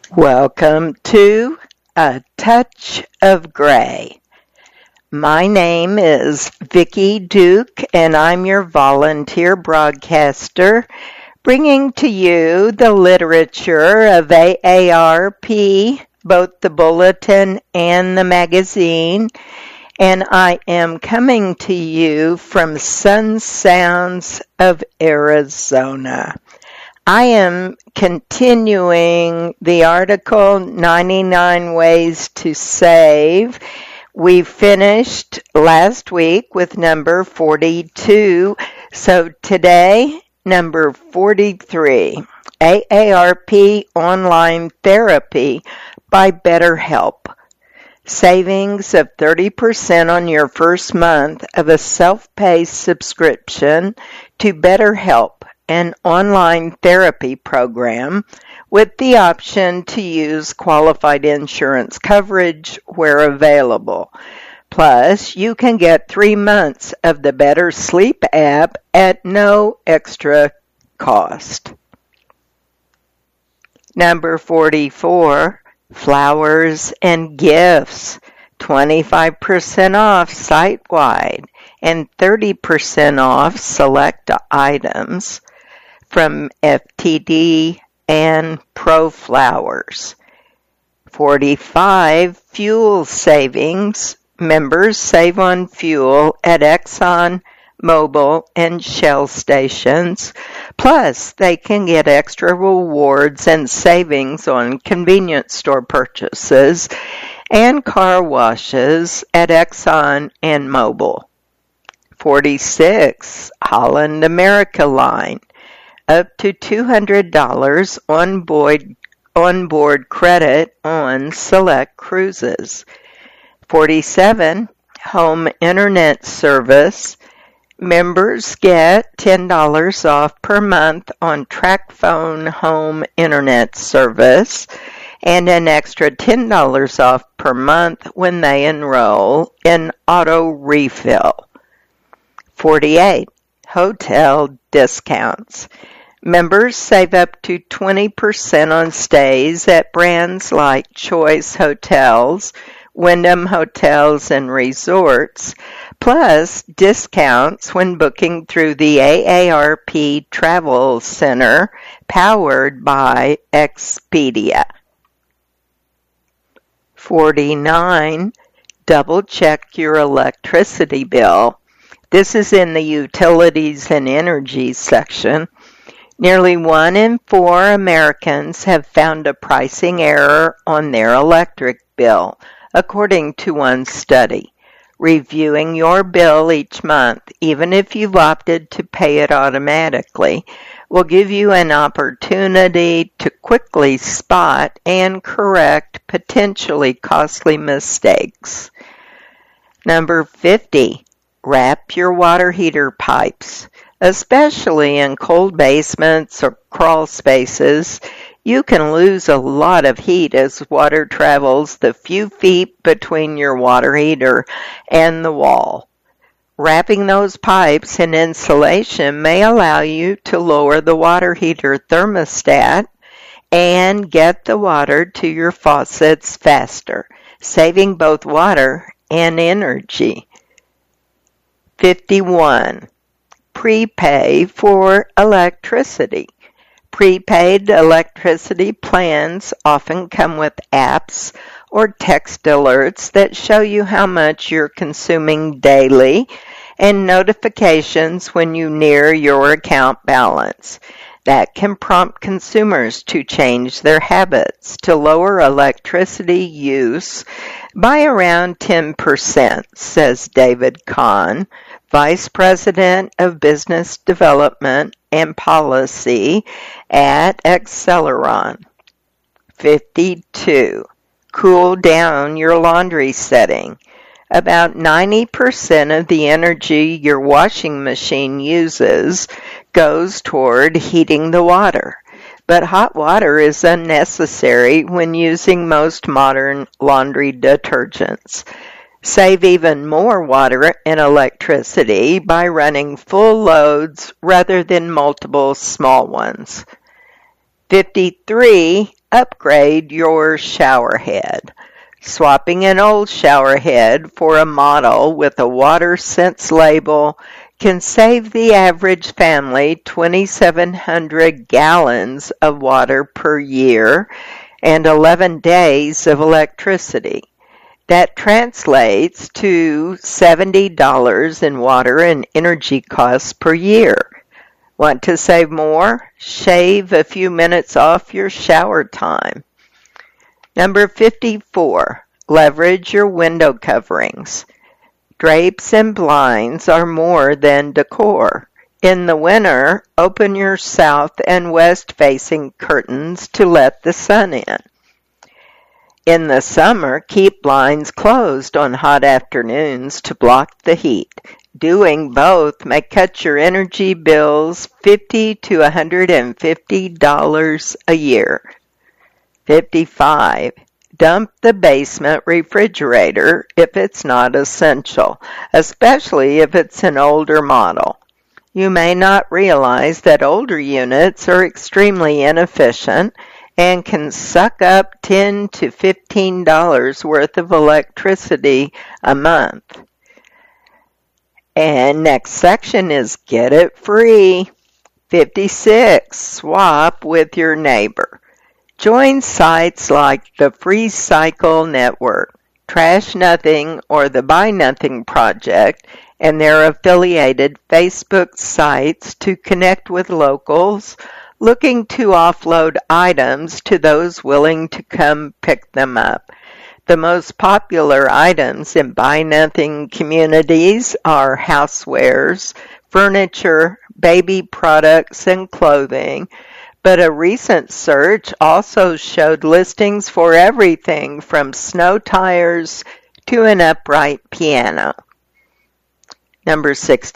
Welcome to A Touch of Gray. My name is Vicki Duke, and I'm your volunteer broadcaster, bringing to you the literature of AARP, both the bulletin and the magazine, and I am coming to you from Sun Sounds of Arizona. I am continuing the article 99 Ways to Save. We finished last week with number 42, so today, number 43, AARP Online Therapy by BetterHelp. Savings of 30% on your first month of a self-paced subscription to BetterHelp, an online therapy program with the option to use qualified insurance coverage where available. Plus, you can get 3 months of the Better Sleep app at no extra cost. Number 44, Flowers and Gifts, 25% off site-wide and 30% off select items from FTD and ProFlowers. 45, Fuel Savings. Members save on fuel at Exxon, Mobil, and Shell stations. Plus, they can get extra rewards and savings on convenience store purchases and car washes at Exxon and Mobil. 46, Holland America Line. Up to $200 onboard credit on select cruises. 47, Home Internet Service. Members get $10 off per month on TracFone Home Internet Service and an extra $10 off per month when they enroll in Auto Refill. 48, Hotel Discounts. Members save up to 20% on stays at brands like Choice Hotels, Wyndham Hotels and Resorts, plus discounts when booking through the AARP Travel Center, powered by Expedia. 49, double check your electricity bill. This is in the Utilities and Energy section. Nearly 1 in 4 Americans have found a pricing error on their electric bill, according to one study. Reviewing your bill each month, even if you've opted to pay it automatically, will give you an opportunity to quickly spot and correct potentially costly mistakes. Number 50, wrap your water heater pipes. Especially in cold basements or crawl spaces, you can lose a lot of heat as water travels the few feet between your water heater and the wall. Wrapping those pipes in insulation may allow you to lower the water heater thermostat and get the water to your faucets faster, saving both water and energy. 51. Prepay for electricity. Prepaid electricity plans often come with apps or text alerts that show you how much you're consuming daily and notifications when you near your account balance. That can prompt consumers to change their habits to lower electricity use by around 10%, says David Kahn, Vice President of Business Development and Policy at Acceleron. 52. Cool down your laundry setting. About 90% of the energy your washing machine uses goes toward heating the water, but hot water is unnecessary when using most modern laundry detergents. Save even more water and electricity by running full loads rather than multiple small ones. 53. upgrade your shower head. Swapping an old shower head for a model with a WaterSense label can save the average family 2,700 gallons of water per year and 11 days of electricity. That translates to $70 in water and energy costs per year. Want to save more? Shave a few minutes off your shower time. Number 54, leverage your window coverings. Drapes and blinds are more than decor. In the winter, open your south and west-facing curtains to let the sun in. In the summer, keep blinds closed on hot afternoons to block the heat. Doing both may cut your energy bills $50 to $150 a year. 55. Dump the basement refrigerator if it's not essential, especially if it's an older model. You may not realize that older units are extremely inefficient and can suck up $10 to $15 worth of electricity a month. And next section is Get It Free. 56. Swap with your neighbor. Join sites like the FreeCycle Network, Trash Nothing, or the Buy Nothing Project, and their affiliated Facebook sites to connect with locals looking to offload items to those willing to come pick them up. The most popular items in Buy Nothing communities are housewares, furniture, baby products, and clothing, but a recent search also showed listings for everything from snow tires to an upright piano. Number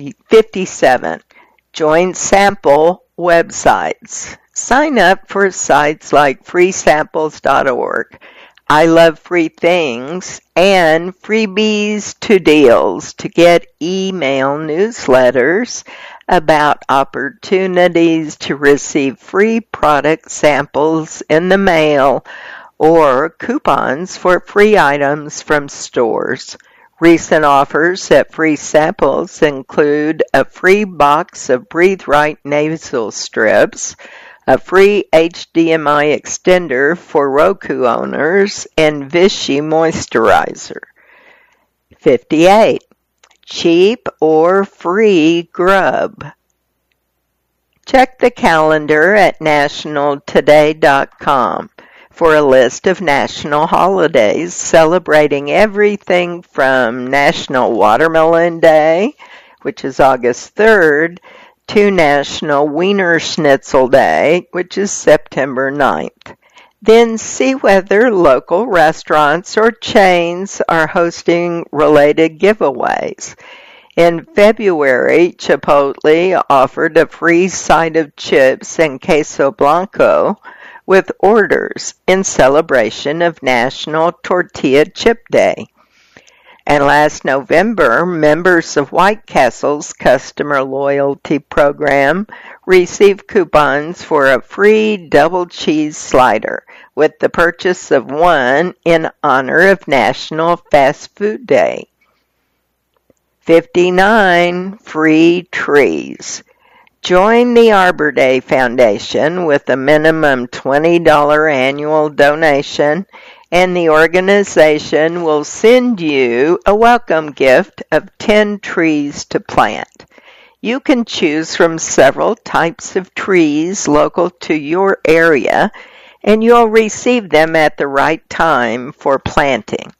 57. Join sample websites. Sign up for sites like freesamples.org, I Love Free Things, and Freebies to Deals to get email newsletters about opportunities to receive free product samples in the mail or coupons for free items from stores. Recent offers at Free Samples include a free box of Breathe Right nasal strips, a free HDMI extender for Roku owners, and Vichy moisturizer. 58. Cheap or free grub. Check the calendar at nationaltoday.com for a list of national holidays celebrating everything from National Watermelon Day, which is August 3rd, to National Wiener Schnitzel Day, which is September 9th. Then see whether local restaurants or chains are hosting related giveaways. In February, Chipotle offered a free side of chips and queso blanco with orders in celebration of National Tortilla Chip Day. And last November, members of White Castle's customer loyalty program received coupons for a free double cheese slider with the purchase of one in honor of National Fast Food Day. 59. Free trees. Join the Arbor Day Foundation with a minimum $20 annual donation, and the organization will send you a welcome gift of 10 trees to plant. You can choose from several types of trees local to your area, and you'll receive them at the right time for planting.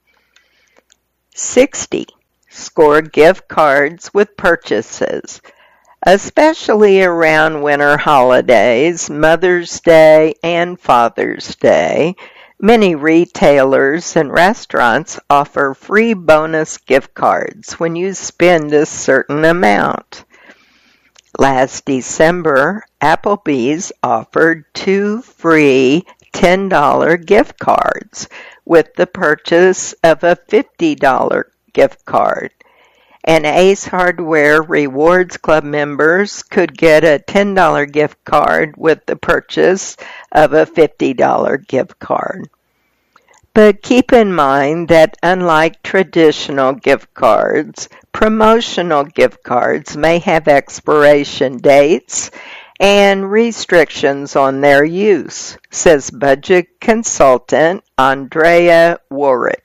60. Score gift cards with purchases. Especially around winter holidays, Mother's Day and Father's Day, many retailers and restaurants offer free bonus gift cards when you spend a certain amount. Last December, Applebee's offered 2 free $10 gift cards with the purchase of a $50 gift card. and Ace Hardware Rewards Club members could get a $10 gift card with the purchase of a $50 gift card. But keep in mind that unlike traditional gift cards, promotional gift cards may have expiration dates and restrictions on their use, says budget consultant Andrea Warwick.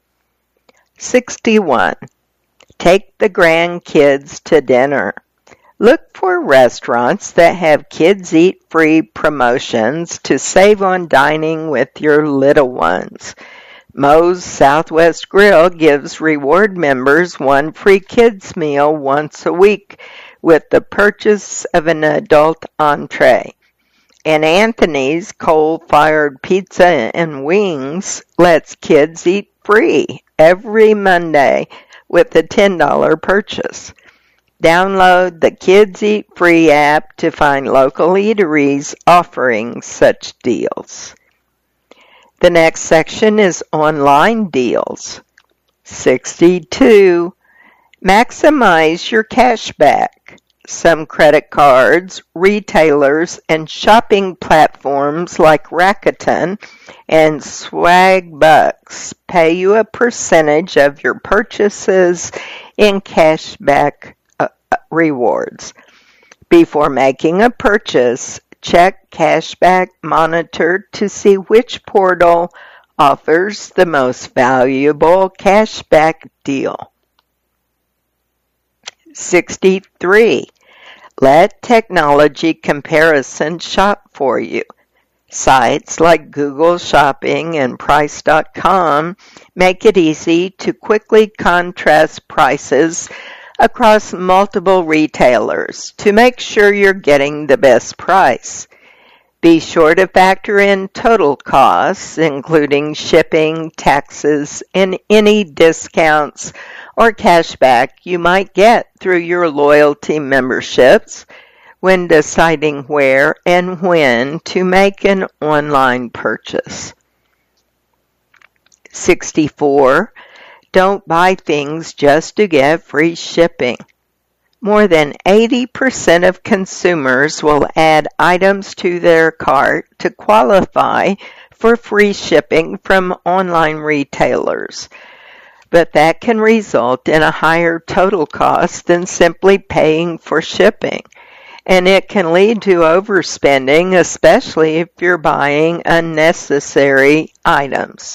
61. Take the grandkids to dinner. Look for restaurants that have kids eat free promotions to save on dining with your little ones. Moe's Southwest Grill gives reward members one free kids meal once a week with the purchase of an adult entree. And Anthony's coal-fired pizza and wings lets kids eat free every Monday with a $10 purchase. Download the Kids Eat Free app to find local eateries offering such deals. The next section is online deals. 62. Maximize your cash back. Some credit cards, retailers, and shopping platforms like Rakuten and Swagbucks pay you a percentage of your purchases in cash back rewards. Before making a purchase, check Cashback Monitor to see which portal offers the most valuable cashback deal. 63. Let technology comparison shop for you. Sites like Google Shopping and Price.com make it easy to quickly contrast prices across multiple retailers to make sure you're getting the best price. Be sure to factor in total costs, including shipping, taxes, and any discounts or cashback you might get through your loyalty memberships when deciding where and when to make an online purchase. 64. Don't buy things just to get free shipping. More than 80% of consumers will add items to their cart to qualify for free shipping from online retailers. But that can result in a higher total cost than simply paying for shipping. And it can lead to overspending, especially if you're buying unnecessary items.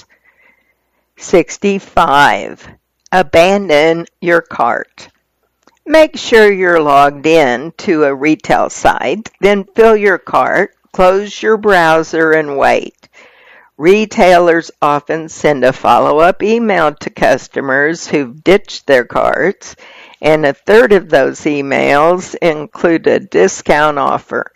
65. Abandon your cart. Make sure you're logged in to a retail site, then fill your cart, close your browser, and wait. Retailers often send a follow-up email to customers who've ditched their carts, and a third of those emails include a discount offer.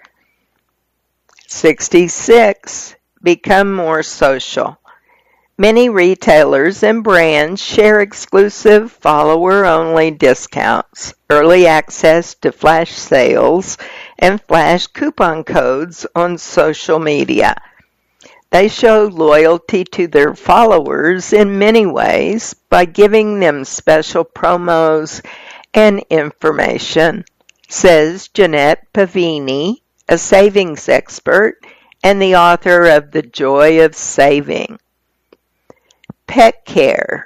66. Become more social. Many retailers and brands share exclusive follower-only discounts, early access to flash sales, and flash coupon codes on social media. They show loyalty to their followers in many ways by giving them special promos and information, says Jeanette Pavini, a savings expert and the author of The Joy of Saving. Pet care.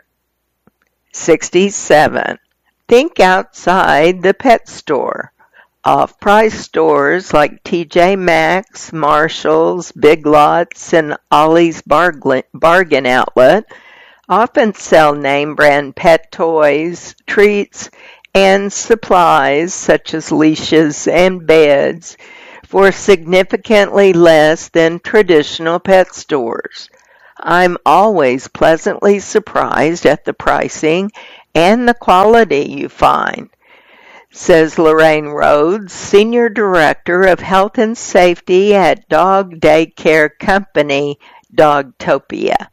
67. Think outside the pet store. Off-price stores like TJ Maxx, Marshalls, Big Lots, and Ollie's Bargain Outlet often sell name-brand pet toys, treats, and supplies such as leashes and beds for significantly less than traditional pet stores. I'm always pleasantly surprised at the pricing and the quality you find, says Lorraine Rhodes, Senior Director of Health and Safety at dog daycare company Dogtopia.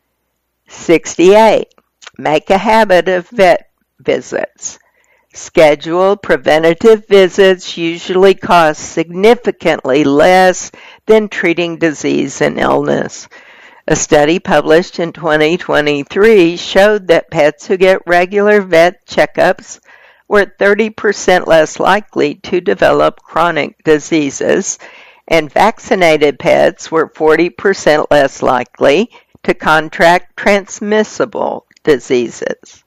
68. Make a habit of vet visits. Scheduled preventative visits usually cost significantly less than treating disease and illness. A study published in 2023 showed that pets who get regular vet checkups were 30% less likely to develop chronic diseases, and vaccinated pets were 40% less likely to contract transmissible diseases.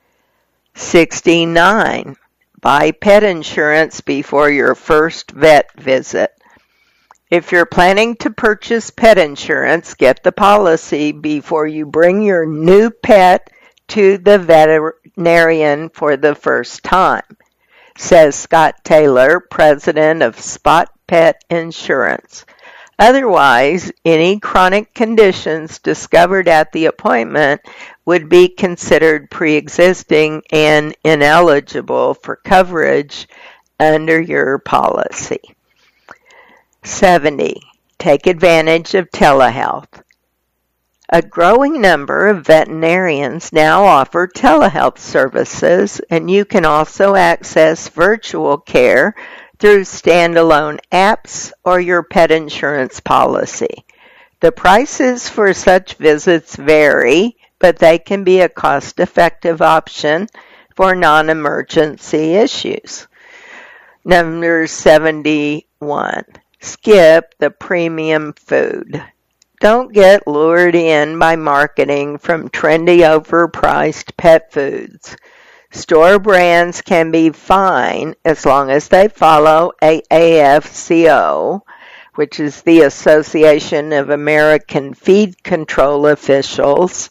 69. Buy pet insurance before your first vet visit. If you're planning to purchase pet insurance, get the policy before you bring your new pet to the veterinarian for the first time, says Scott Taylor, president of Spot Pet Insurance. Otherwise, any chronic conditions discovered at the appointment would be considered pre-existing and ineligible for coverage under your policy. 70. Take advantage of telehealth. A growing number of veterinarians now offer telehealth services, and you can also access virtual care through standalone apps or your pet insurance policy. The prices for such visits vary, but they can be a cost-effective option for non-emergency issues. Number 71. Skip the premium food. Don't get lured in by marketing from trendy, overpriced pet foods. Store brands can be fine as long as they follow AAFCO, which is the Association of American Feed Control Officials,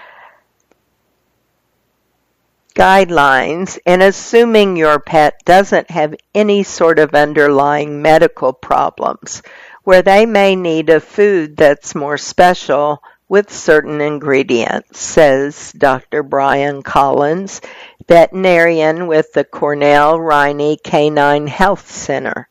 guidelines, and assuming your pet doesn't have any sort of underlying medical problems, where they may need a food that's more special with certain ingredients, says Dr. Brian Collins, veterinarian with the Cornell Riney Canine Health Center.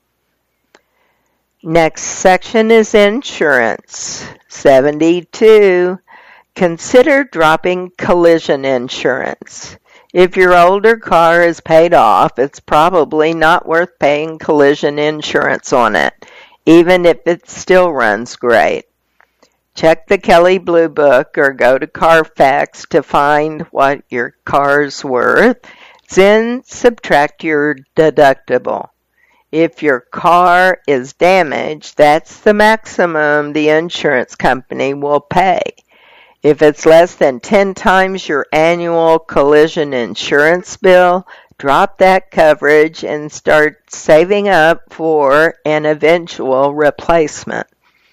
Next section is insurance. 72. Consider dropping collision insurance. If your older car is paid off, it's probably not worth paying collision insurance on it, even if it still runs great. Check the Kelley Blue Book or go to Carfax to find what your car's worth, then subtract your deductible. If your car is damaged, that's the maximum the insurance company will pay. If it's less than 10 times your annual collision insurance bill, drop that coverage and start saving up for an eventual replacement.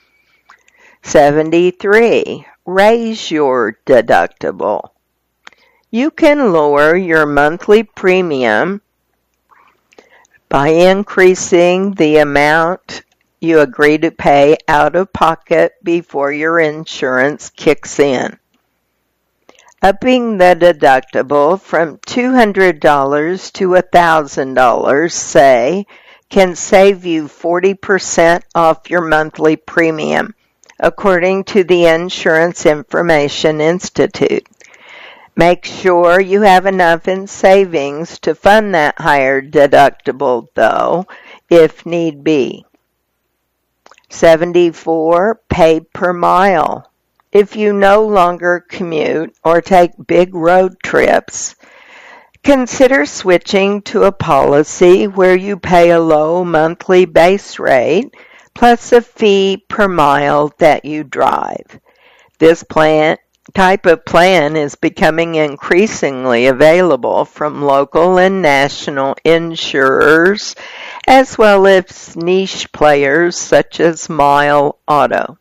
73. Raise your deductible. You can lower your monthly premium by increasing the amount you agree to pay out of pocket before your insurance kicks in. Upping the deductible from $200 to $1,000, say, can save you 40% off your monthly premium, according to the Insurance Information Institute. Make sure you have enough in savings to fund that higher deductible, though, if need be. 74. Pay per mile. If you no longer commute or take big road trips, consider switching to a policy where you pay a low monthly base rate plus a fee per mile that you drive. This type of plan is becoming increasingly available from local and national insurers, as well as niche players such as Mile Auto.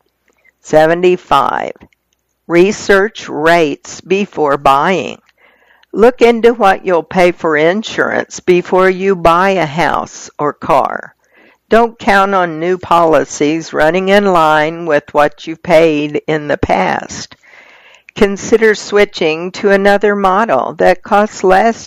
75. Research rates before buying. Look into what you'll pay for insurance before you buy a house or car. Don't count on new policies running in line with what you've paid in the past. Consider switching to another model that costs less